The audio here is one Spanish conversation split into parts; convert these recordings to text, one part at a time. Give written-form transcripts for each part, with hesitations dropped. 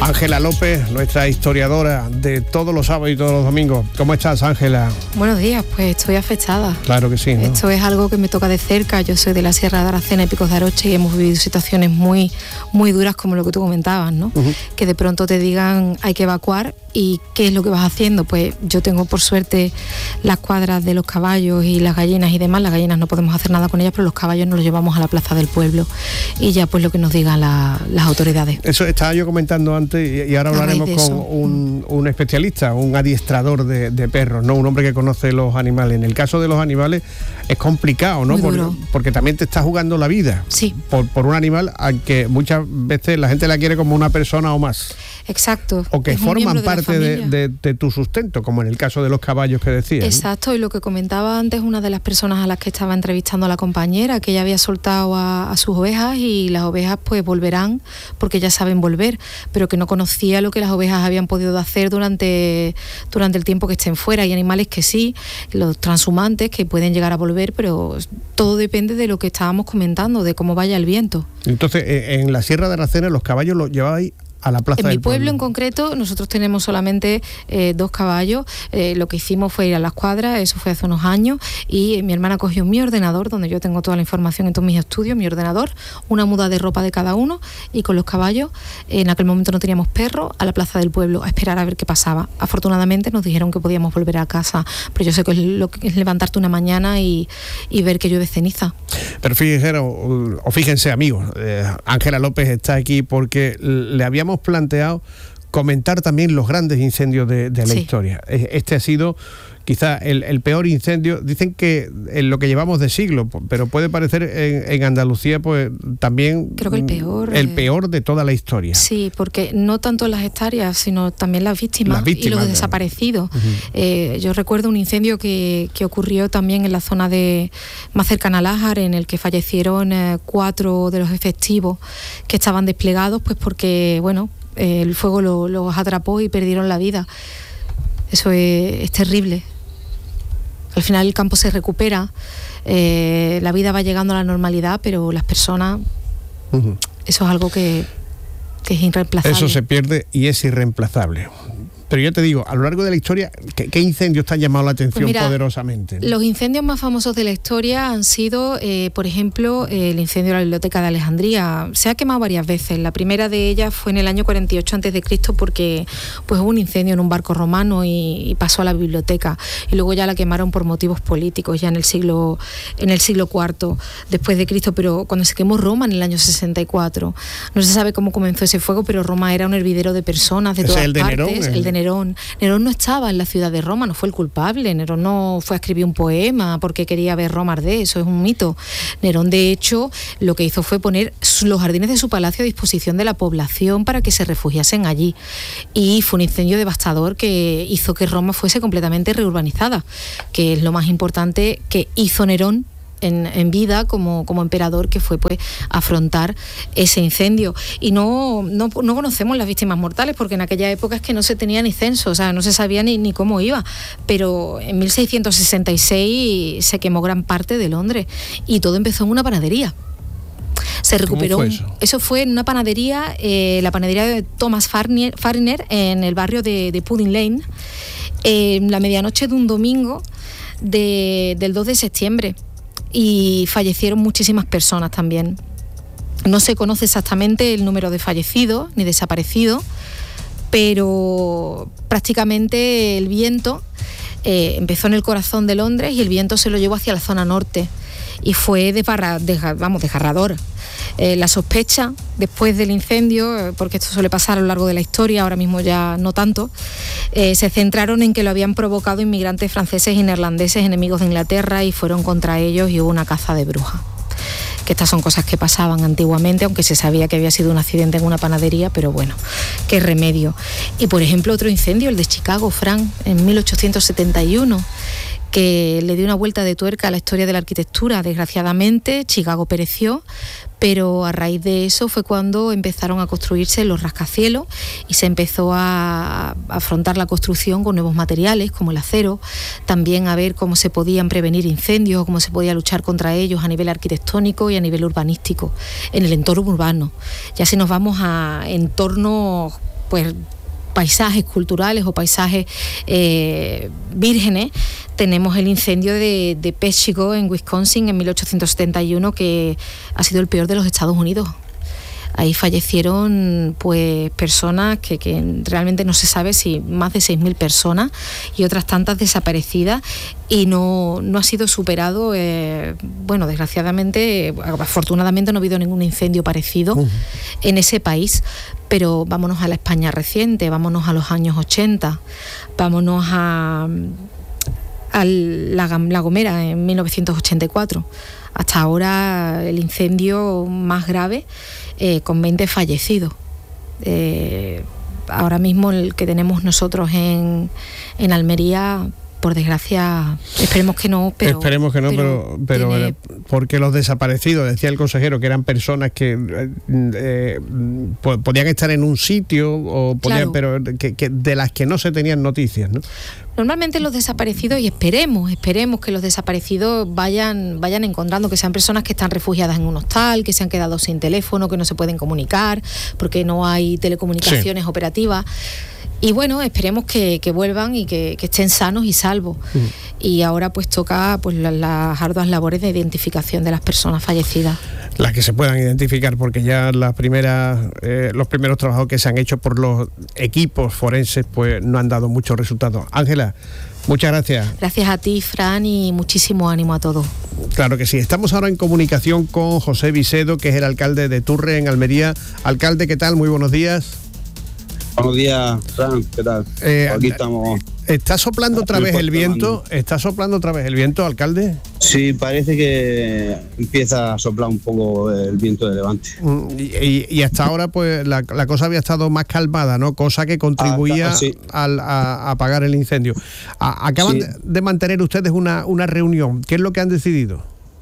Ángela López, nuestra historiadora de todos los sábados y todos los domingos. ¿Cómo estás, Ángela? Buenos días, pues estoy afectada. Claro que sí, ¿no? Esto es algo que me toca de cerca. Yo soy de la Sierra de Aracena y Picos de Aroche y hemos vivido situaciones muy, muy duras como lo que tú comentabas, ¿no? Que de pronto te digan hay que evacuar y ¿qué es lo que vas haciendo? Pues yo tengo por suerte las cuadras de los caballos y las gallinas y demás. Las gallinas no podemos hacer nada con ellas, pero los caballos nos los llevamos a la plaza del pueblo y ya pues lo que nos digan las autoridades. Eso estaba yo comentando antes y ahora hablaremos con un especialista, un adiestrador de perros, ¿no? Un hombre que conoce los animales. En el caso de los animales es complicado, ¿no? Porque también te está jugando la vida. Sí. Por un animal al que muchas veces la gente la quiere como una persona o más. Exacto. O que forman parte de tu sustento, como en el caso de los caballos que decías. Exacto, ¿no? Y lo que comentaba antes una de las personas a las que estaba entrevistando a la compañera, que ella había soltado a sus ovejas y las ovejas pues volverán porque ya saben volver, pero que no conocía lo que las ovejas habían podido hacer durante el tiempo que estén fuera. Hay animales que sí, los transhumantes que pueden llegar a volver, pero todo depende de lo que estábamos comentando, de cómo vaya el viento. Entonces, en la Sierra de Aracena los caballos los llevabais a la plaza del pueblo. En mi pueblo en concreto nosotros tenemos solamente 2 caballos. Lo que hicimos fue ir a las cuadras, eso fue hace unos años, y mi hermana cogió mi ordenador, donde yo tengo toda la información en todos mis estudios, mi ordenador, una muda de ropa de cada uno, y con los caballos, en aquel momento no teníamos perro, a la plaza del pueblo a esperar a ver qué pasaba. Afortunadamente nos dijeron que podíamos volver a casa, pero yo sé que lo que es levantarte una mañana y ver que llueve ceniza. Pero fíjense amigos, Ángela López está aquí porque le habíamos planteado comentar también los grandes incendios de la historia. Este ha sido quizá el peor incendio, dicen que en lo que llevamos de siglo, pero puede parecer en Andalucía pues también creo que el peor de toda la historia. Sí, porque no tanto las hectáreas, sino también las víctimas y los desaparecidos. Yo recuerdo un incendio que ocurrió también en la zona más cercana a Lájar, en el que fallecieron 4 de los efectivos que estaban desplegados, pues porque, bueno, el fuego los atrapó y perdieron la vida. Eso es terrible. Al final el campo se recupera, la vida va llegando a la normalidad, pero las personas, eso es algo que es irreemplazable. Eso se pierde y es irreemplazable. Pero yo te digo, a lo largo de la historia, ¿qué incendios te han llamado la atención poderosamente, ¿no? Los incendios más famosos de la historia han sido, por ejemplo, el incendio de la Biblioteca de Alejandría. Se ha quemado varias veces. La primera de ellas fue en el año 48 a.C. porque pues, hubo un incendio en un barco romano y pasó a la biblioteca. Y luego ya la quemaron por motivos políticos, ya en el siglo IV después de Cristo. Pero cuando se quemó Roma en el año 64, no se sabe cómo comenzó ese fuego, pero Roma era un hervidero de personas de todas partes. El de Nerón. Nerón no estaba en la ciudad de Roma, no fue el culpable. Nerón no fue a escribir un poema porque quería ver Roma arder, eso es un mito. Nerón, de hecho, lo que hizo fue poner los jardines de su palacio a disposición de la población para que se refugiasen allí. Y fue un incendio devastador que hizo que Roma fuese completamente reurbanizada, que es lo más importante que hizo Nerón en vida como emperador, que fue pues afrontar ese incendio. Y no conocemos las víctimas mortales porque en aquella época es que no se tenía ni censo, o sea, no se sabía ni cómo iba, pero en 1666 se quemó gran parte de Londres y todo empezó en una panadería. Se recuperó. ¿Cómo fue eso? Eso fue en una panadería, la panadería de Thomas Fariner en el barrio de Pudding Lane, la medianoche de un domingo del 2 de septiembre. Y fallecieron muchísimas personas también. No se conoce exactamente el número de fallecidos ni desaparecidos, pero prácticamente el viento empezó en el corazón de Londres y el viento se lo llevó hacia la zona norte y fue desgarrador. La sospecha después del incendio, porque esto suele pasar a lo largo de la historia, ahora mismo ya no tanto, se centraron en que lo habían provocado inmigrantes franceses y neerlandeses enemigos de Inglaterra y fueron contra ellos y hubo una caza de brujas. Que estas son cosas que pasaban antiguamente, aunque se sabía que había sido un accidente en una panadería, pero bueno, qué remedio. Y por ejemplo otro incendio, el de Chicago, Frank, en 1871, que le dio una vuelta de tuerca a la historia de la arquitectura. Desgraciadamente, Chicago pereció, pero a raíz de eso fue cuando empezaron a construirse los rascacielos y se empezó a afrontar la construcción con nuevos materiales como el acero, también a ver cómo se podían prevenir incendios o cómo se podía luchar contra ellos a nivel arquitectónico y a nivel urbanístico, en el entorno urbano. Ya si nos vamos a entornos pues paisajes culturales o paisajes vírgenes, tenemos el incendio de Peshtigo en Wisconsin en 1871, que ha sido el peor de los Estados Unidos. Ahí fallecieron pues personas que realmente no se sabe si más de 6.000 personas y otras tantas desaparecidas, y no ha sido superado. Bueno, desgraciadamente, afortunadamente no ha habido ningún incendio parecido en ese país, pero vámonos a la España reciente, vámonos a los años 80, vámonos a La Gomera en 1984. Hasta ahora el incendio más grave, con 20 fallecidos. Ahora mismo el que tenemos nosotros en Almería, por desgracia, esperemos que no, pero tiene... porque los desaparecidos, decía el consejero, que eran personas que podían estar en un sitio o podían, claro, pero que de las que no se tenían noticias, ¿no? Normalmente los desaparecidos, y esperemos que los desaparecidos vayan encontrando, que sean personas que están refugiadas en un hostal, que se han quedado sin teléfono, que no se pueden comunicar porque no hay telecomunicaciones operativas. Y bueno, esperemos que vuelvan y que estén sanos y salvos. Y ahora pues toca pues las arduas labores de identificación de las personas fallecidas. Las que se puedan identificar, porque ya los primeros trabajos que se han hecho por los equipos forenses pues no han dado muchos resultados. Ángela, muchas gracias. Gracias a ti, Fran, y muchísimo ánimo a todos. Claro que sí. Estamos ahora en comunicación con José Vicedo, que es el alcalde de Turre, en Almería. Alcalde, ¿qué tal? Muy buenos días. Buenos días, Fran, ¿qué tal? Aquí estamos. ¿Está soplando otra vez el viento? ¿Está soplando otra vez el viento, alcalde? Sí, parece que empieza a soplar un poco el viento de levante. Y hasta ahora pues la cosa había estado más calmada, ¿no? Cosa que contribuía a apagar el incendio. Acaban de mantener ustedes una reunión. ¿Qué es lo que han decidido?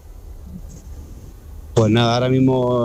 Pues nada, ahora mismo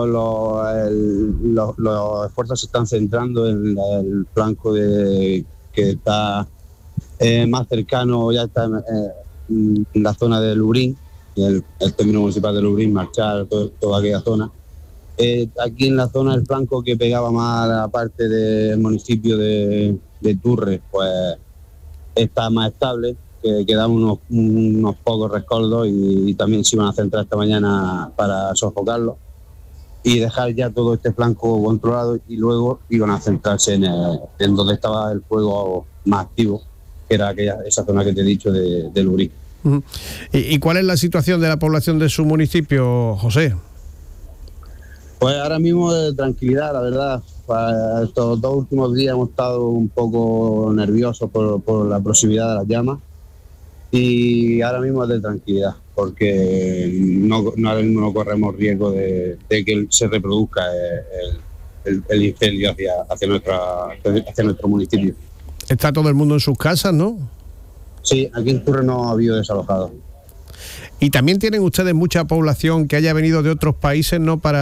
los esfuerzos se están centrando en el flanco que está más cercano, ya está en la zona de Lurín, el término municipal de Lurín, Marchal, toda aquella zona. Aquí en la zona del flanco que pegaba más a la parte del municipio de Turre, pues está más estable, que quedan unos pocos rescoldos, y también se iban a centrar esta mañana para sofocarlo y dejar ya todo este flanco controlado, y luego iban a centrarse en donde estaba el fuego más activo, que era esa zona que te he dicho de Lurín. ¿Y cuál es la situación de la población de su municipio, José? Pues ahora mismo de tranquilidad, la verdad. Estos 2 últimos días hemos estado un poco nerviosos por la proximidad de las llamas, y ahora mismo es de tranquilidad, porque ahora mismo no corremos riesgo de que se reproduzca el incendio hacia nuestro municipio. Está todo el mundo en sus casas, ¿no? Sí, aquí en Turre no ha habido desalojados. Y también tienen ustedes mucha población que haya venido de otros países, ¿no?, para